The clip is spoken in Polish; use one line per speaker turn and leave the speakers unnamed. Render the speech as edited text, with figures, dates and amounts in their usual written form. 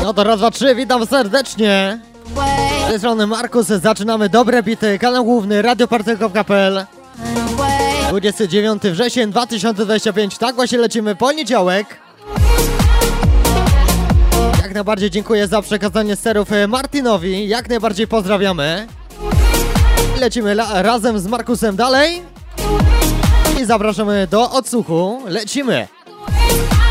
No to raz, dwa, trzy, witam serdecznie. Z tej strony Markus, zaczynamy Dobre Bity, kanał główny radioparty.pl. 29 wrzesień 2025, tak właśnie lecimy, poniedziałek. Jak najbardziej dziękuję za przekazanie sterów Martinowi, jak najbardziej pozdrawiamy. Lecimy razem z Markusem dalej. I zapraszamy do odsłuchu, lecimy.